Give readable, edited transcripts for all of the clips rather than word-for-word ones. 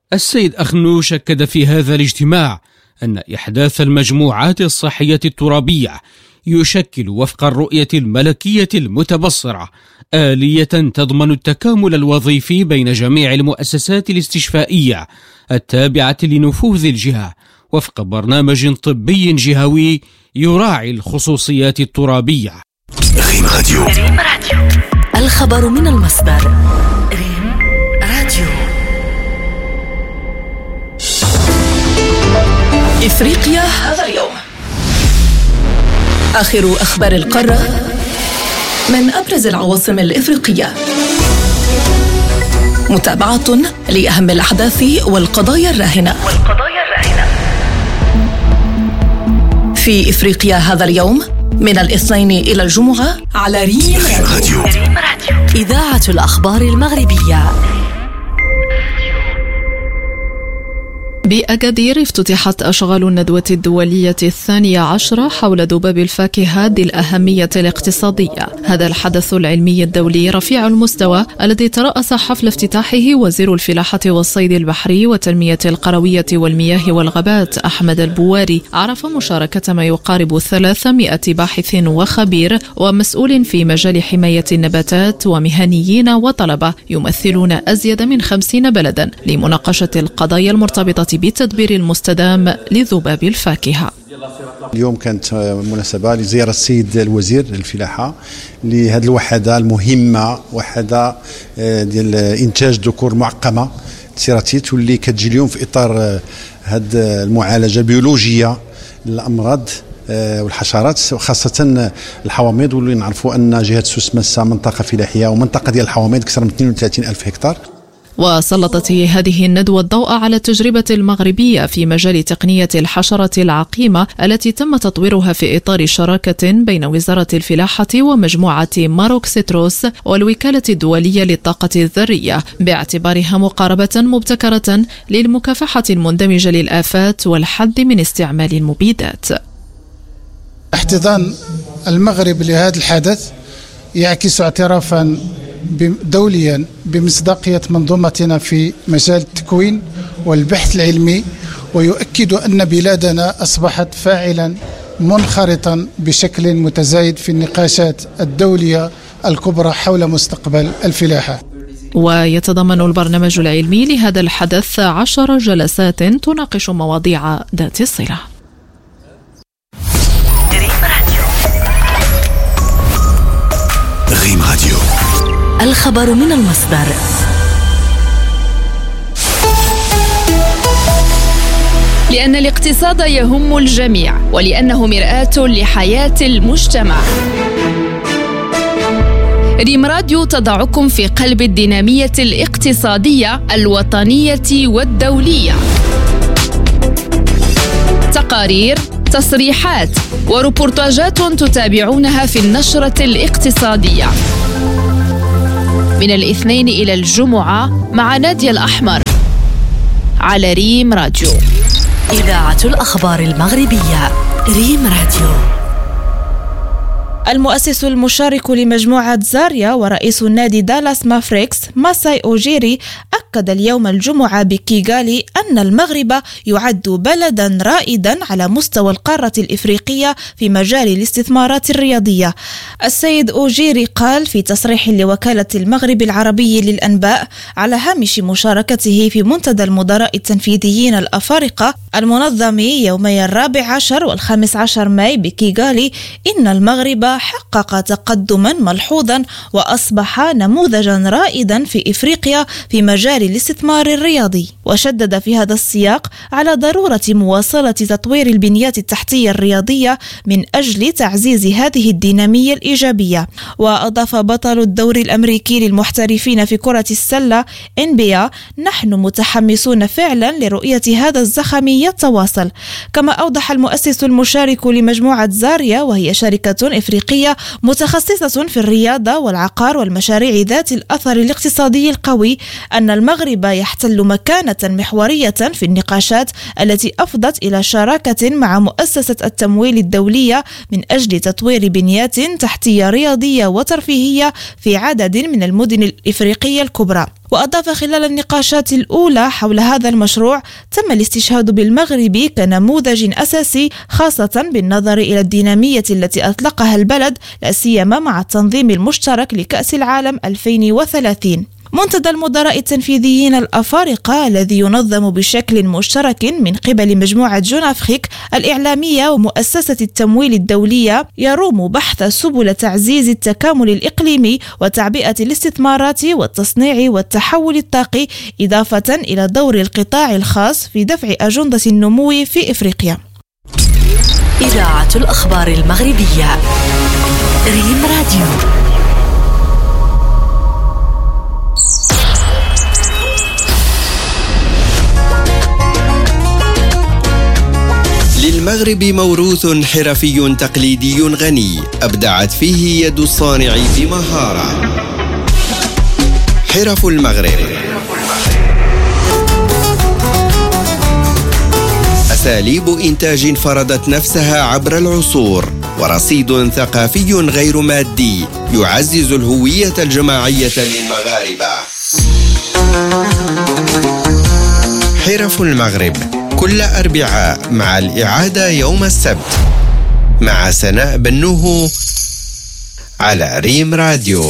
السيد أخنوش أكد في هذا الاجتماع أن إحداث المجموعات الصحية الترابية يشكل وفق الرؤية الملكية المتبصرة آلية تضمن التكامل الوظيفي بين جميع المؤسسات الاستشفائية التابعة لنفوذ الجهة وفق برنامج طبي جهوي يراعي الخصوصيات الترابية. ريم راديو. الخبر من المصدر. ريم راديو. إفريقيا هذا اليوم. آخر أخبار القارة من أبرز العواصم الإفريقية. متابعة لأهم الأحداث والقضايا الراهنة. في إفريقيا هذا اليوم من الاثنين إلى الجمعة على ريم راديو. إذاعة الأخبار المغربية. بأكادير افتتحت أشغال الندوة الدولية 12 حول ذباب الفاكهة ذي الأهمية الاقتصادية. هذا الحدث العلمي الدولي رفيع المستوى الذي ترأس حفل افتتاحه وزير الفلاحة والصيد البحري والتنمية القروية والمياه والغابات أحمد البواري عرف مشاركة ما يقارب 300 باحث وخبير ومسؤول في مجال حماية النباتات ومهنيين وطلبة يمثلون أزيد من 50 بلدا لمناقشة القضايا المرتبطة بالتدبير المستدام لذباب الفاكهة. اليوم كانت مناسبة لزيارة السيد الوزير الفلاحة لهذه الوحدة المهمة، وحدة ديال إنتاج ذكور معقمة تيراتيت، واللي كتجي اليوم في إطار هذه المعالجة البيولوجية للأمراض والحشرات وخاصة الحوامض، واللي نعرفوا أن جهة سوس مسا منطقة فلاحية ومنطقة ديال الحوامض أكثر من 32,000 هكتار. وسلطت هذه الندوة الضوء على التجربة المغربية في مجال تقنية الحشرة العقيمة التي تم تطويرها في إطار شراكة بين وزارة الفلاحة ومجموعة ماروك سيتروس والوكالة الدولية للطاقة الذرية، باعتبارها مقاربة مبتكرة للمكافحة المندمجة للآفات والحد من استعمال المبيدات. احتضان المغرب لهذا الحدث يعكس اعترافا دوليا بمصداقية منظومتنا في مجال التكوين والبحث العلمي، ويؤكد أن بلادنا أصبحت فاعلا منخرطا بشكل متزايد في النقاشات الدولية الكبرى حول مستقبل الفلاحة. ويتضمن البرنامج العلمي لهذا الحدث 10 جلسات تناقش مواضيع ذات الصلة. ريم راديو. الخبر من المصدر. لأن الاقتصاد يهم الجميع ولأنه مرآة لحياة المجتمع. ريم راديو تضعكم في قلب الدينامية الاقتصادية الوطنية والدولية. تقارير، تصريحات وريبورتاجات تتابعونها في النشرة الاقتصادية من الاثنين إلى الجمعة مع نادية الأحمر على ريم راديو. إذاعة الأخبار المغربية. ريم راديو. المؤسس المشارك لمجموعة زاريا ورئيس النادي دالاس مافريكس ماساي أوجيري أكد اليوم الجمعة بكيغالي أن المغرب يعد بلدا رائدا على مستوى القارة الإفريقية في مجال الاستثمارات الرياضية. السيد أوجيري قال في تصريح لوكالة المغرب العربي للأنباء على هامش مشاركته في منتدى المدراء التنفيذيين الأفارقة المنظم يومي 14 و15 ماي بكيغالي إن المغرب حقق تقدما ملحوظا وأصبح نموذجا رائدا في إفريقيا في مجال الاستثمار الرياضي. وشدد في هذا السياق على ضرورة مواصلة تطوير البنيات التحتية الرياضية من أجل تعزيز هذه الدينامية الإيجابية. وأضاف بطل الدوري الأمريكي للمحترفين في كرة السلة NBA: نحن متحمسون فعلا لرؤية هذا الزخم يتواصل. كما أوضح المؤسس المشارك لمجموعة زاريا وهي شركة إفريقية متخصصة في الرياضة والعقار والمشاريع ذات الأثر الاقتصادي القوي أن المغرب يحتل مكانة محورية في النقاشات التي أفضت إلى شراكة مع مؤسسة التمويل الدولية من أجل تطوير بنيات تحتية رياضية وترفيهية في عدد من المدن الإفريقية الكبرى. وأضاف خلال النقاشات الأولى حول هذا المشروع تم الاستشهاد بالمغرب كنموذج أساسي، خاصة بالنظر إلى الدينامية التي أطلقها البلد لا سيما مع التنظيم المشترك لكأس العالم 2030. منتدى المدراء التنفيذيين الأفارقة الذي ينظم بشكل مشترك من قبل مجموعة جون أفريك الإعلامية ومؤسسة التمويل الدولية يروم بحث سبل تعزيز التكامل الإقليمي وتعبئة الاستثمارات والتصنيع والتحول الطاقي، إضافة إلى دور القطاع الخاص في دفع أجندة النمو في إفريقيا. إذاعة الأخبار المغربية ريم راديو. للمغرب موروث حرفي تقليدي غني أبدعت فيه يد الصانع بمهارة. حرف المغرب، أساليب إنتاج فرضت نفسها عبر العصور، ورصيد ثقافي غير مادي يعزز الهوية الجماعية للمغاربة. حرف المغرب كل أربعاء مع الإعادة يوم السبت مع سناء بنوه على ريم راديو.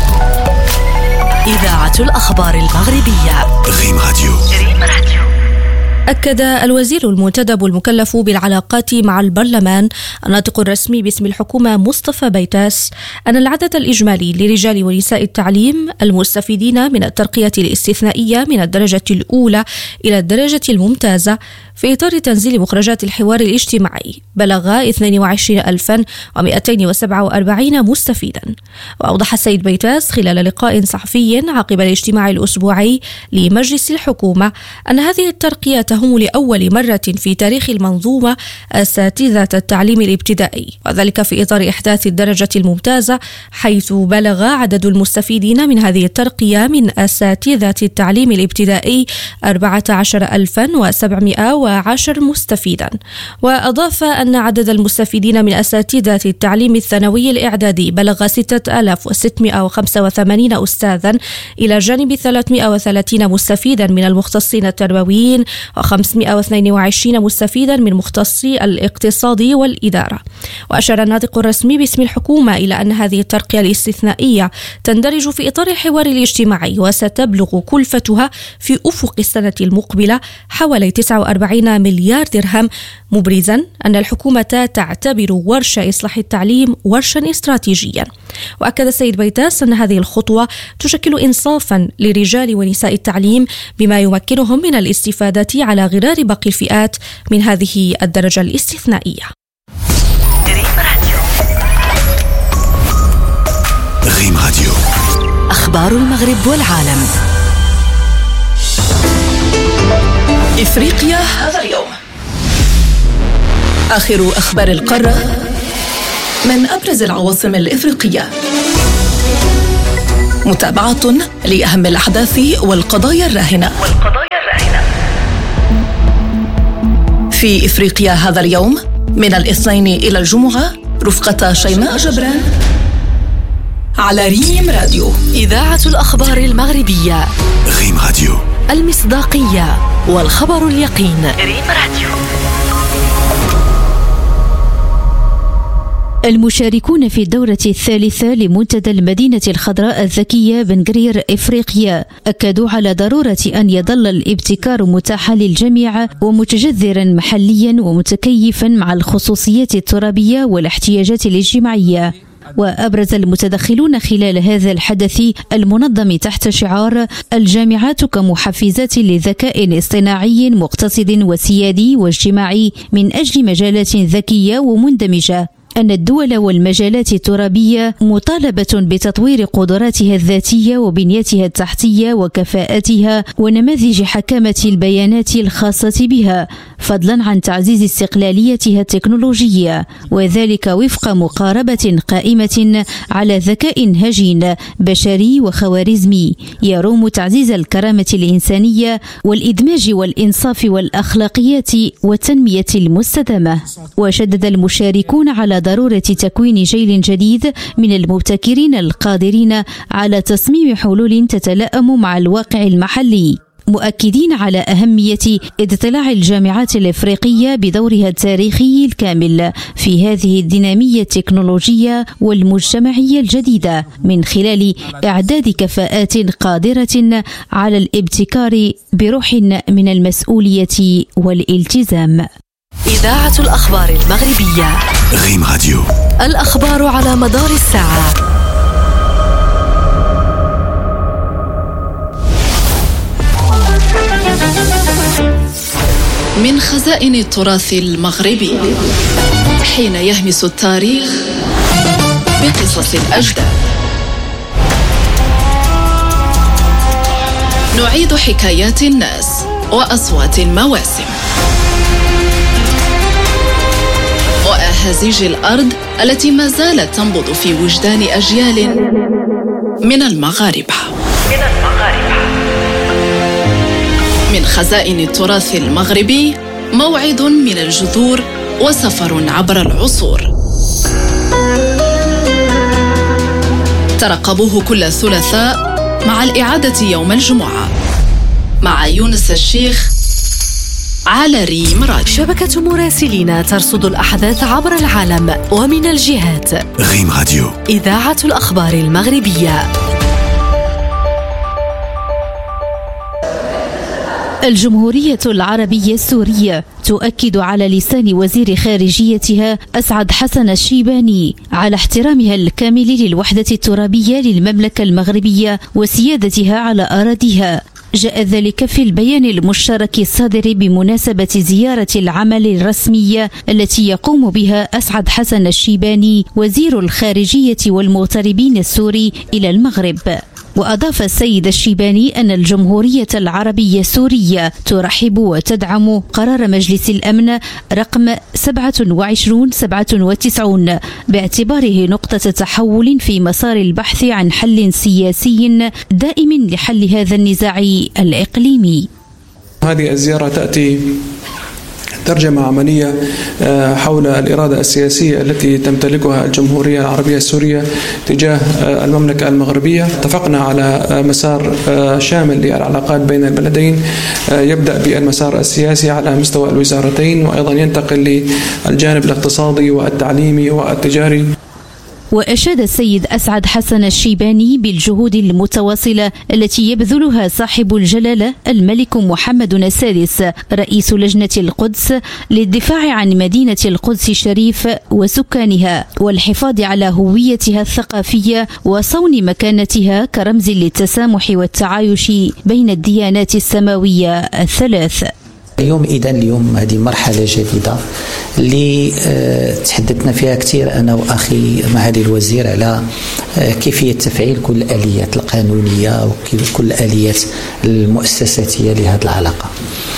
إذاعة الأخبار المغربية ريم راديو. أكد الوزير المنتدب المكلف بالعلاقات مع البرلمان الناطق الرسمي باسم الحكومة مصطفى بيتاس أن العدد الإجمالي لرجال ونساء التعليم المستفيدين من الترقية الاستثنائية من الدرجة الأولى إلى الدرجة الممتازة في إطار تنزيل مخرجات الحوار الاجتماعي بلغ 22,247 مستفيدا. وأوضح السيد بيتاس خلال لقاء صحفي عقب الاجتماع الأسبوعي لمجلس الحكومة أن هذه الترقية تهم لأول مرة في تاريخ المنظومة أساتذة التعليم الابتدائي، وذلك في إطار إحداث الدرجة الممتازة، حيث بلغ عدد المستفيدين من هذه الترقية من أساتذة التعليم الابتدائي 14,710 مستفيدا. وأضاف أن عدد المستفيدين من أساتذة التعليم الثانوي الإعدادي بلغ 6,685 أستاذا، إلى جانب 330 مستفيدا من المختصين التربويين و522 مستفيدا من مختصي الاقتصاد والإدارة. وأشار الناطق الرسمي باسم الحكومة إلى أن هذه الترقية الاستثنائية تندرج في إطار الحوار الاجتماعي، وستبلغ كلفتها في أفق السنة المقبلة حوالي 49 مليار درهم، مبرزا أن الحكومة تعتبر ورش إصلاح التعليم ورشا استراتيجيا. وأكد السيد بيتاس أن هذه الخطوة تشكل إنصافا لرجال ونساء التعليم بما يمكنهم من الاستفادة على غرار باقي الفئات من هذه الدرجة الاستثنائية. ريم راديو. أخبار المغرب والعالم. إفريقيا هذا اليوم. آخر أخبار القارة من أبرز العواصم الإفريقية. متابعة لأهم الأحداث والقضايا الراهنة. في إفريقيا هذا اليوم من الاثنين إلى الجمعة رفقة شيماء جبران على ريم راديو. إذاعة الأخبار المغربية ريم راديو. المصداقية والخبر اليقين. ريم راديو. المشاركون في الدورة الثالثة لمنتدى المدينة الخضراء الذكية بنغرير إفريقيا أكدوا على ضرورة أن يظل الابتكار متاحا للجميع ومتجذرا محليا ومتكيفا مع الخصوصيات الترابية والاحتياجات الاجتماعية. وأبرز المتدخلون خلال هذا الحدث المنظم تحت شعار الجامعات كمحفزات لذكاء اصطناعي مقتصد وسيادي واجتماعي من أجل مجالات ذكية ومندمجة، أن الدول والمجالات الترابية مطالبة بتطوير قدراتها الذاتية وبنيتها التحتية وكفاءتها ونماذج حكامة البيانات الخاصة بها، فضلا عن تعزيز استقلاليتها التكنولوجية، وذلك وفق مقاربة قائمة على ذكاء هجين بشري وخوارزمي يروم تعزيز الكرامة الإنسانية والإدماج والإنصاف والأخلاقيات والتنمية المستدامة. وشدد المشاركون على ضرورة تكوين جيل جديد من المبتكرين القادرين على تصميم حلول تتلائم مع الواقع المحلي، مؤكدين على أهمية اضطلاع الجامعات الإفريقية بدورها التاريخي الكامل في هذه الدينامية التكنولوجية والمجتمعية الجديدة من خلال إعداد كفاءات قادرة على الابتكار بروح من المسؤولية والالتزام. إذاعة الأخبار المغربية غيم راديو، الأخبار على مدار الساعة. من خزائن التراث المغربي، حين يهمس التاريخ بقصص الأجداد، نعيد حكايات الناس وأصوات المواسم وأهازيج الأرض التي ما زالت تنبض في وجدان أجيال من المغاربة. من خزائن التراث المغربي، موعد من الجذور وسفر عبر العصور. ترقبوه كل ثلاثاء مع الإعادة يوم الجمعة مع يونس الشيخ على ريم راديو. شبكة مراسلين ترصد الأحداث عبر العالم ومن الجهات. ريم راديو، إذاعة الأخبار المغربية. الجمهورية العربية السورية تؤكد على لسان وزير خارجيتها أسعد حسن الشيباني على احترامها الكامل للوحدة الترابية للمملكة المغربية وسيادتها على أراضيها. جاء ذلك في البيان المشترك الصادر بمناسبة زيارة العمل الرسمية التي يقوم بها أسعد حسن الشيباني وزير الخارجية والمغتربين السوري إلى المغرب. وأضاف السيد الشيباني أن الجمهورية العربية السورية ترحب وتدعم قرار مجلس الأمن رقم 2797 باعتباره نقطة تحول في مسار البحث عن حل سياسي دائم لحل هذا النزاع الإقليمي. هذه الزيارة تأتي ترجمة عملية حول الإرادة السياسية التي تمتلكها الجمهورية العربية السورية تجاه المملكة المغربية. اتفقنا على مسار شامل للعلاقات بين البلدين، يبدأ بالمسار السياسي على مستوى الوزارتين، وأيضا ينتقل للجانب الاقتصادي والتعليمي والتجاري. وأشاد السيد أسعد حسن الشيباني بالجهود المتواصلة التي يبذلها صاحب الجلالة الملك محمد السادس رئيس لجنة القدس للدفاع عن مدينة القدس الشريف وسكانها والحفاظ على هويتها الثقافية وصون مكانتها كرمز للتسامح والتعايش بين الديانات السماوية الثلاث. اليوم هذه مرحلة جديدة اللي تحدثنا فيها كثير أنا وأخي معالي الوزير على كيفية تفعيل كل الآليات القانونية وكل الآليات المؤسساتية لهذه العلاقة،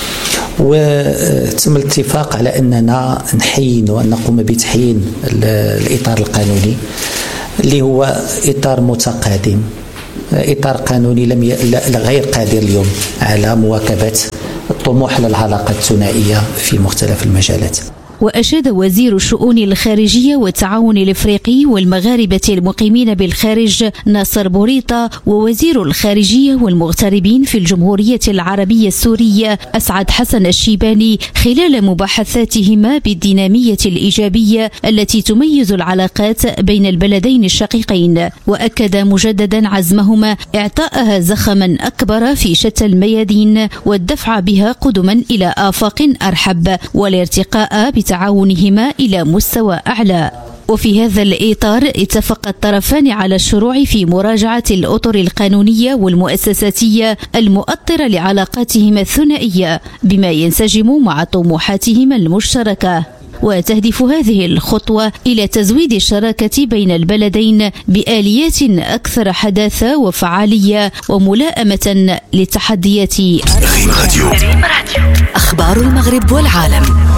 وتم الاتفاق على أننا نحين وأن نقوم بتحيين الإطار القانوني اللي هو إطار متقادم، إطار قانوني غير قادر اليوم على مواكبة الطموح للعلاقة الثنائية في مختلف المجالات. وأشاد وزير الشؤون الخارجية والتعاون الإفريقي والمغاربة المقيمين بالخارج ناصر بوريطة ووزير الخارجية والمغتربين في الجمهورية العربية السورية أسعد حسن الشيباني خلال مباحثاتهما بالدينامية الإيجابية التي تميز العلاقات بين البلدين الشقيقين، وأكد مجددا عزمهما إعطائها زخما أكبر في شتى الميادين والدفع بها قدما إلى آفاق أرحب والارتقاء بتعاونهما إلى مستوى أعلى. وفي هذا الإطار اتفق الطرفان على الشروع في مراجعة الأطر القانونية والمؤسساتية المؤطرة لعلاقاتهما الثنائية بما ينسجم مع طموحاتهما المشتركة. وتهدف هذه الخطوة إلى تزويد الشراكة بين البلدين بآليات أكثر حداثة وفعالية وملائمة للتحديات. أخبار المغرب والعالم.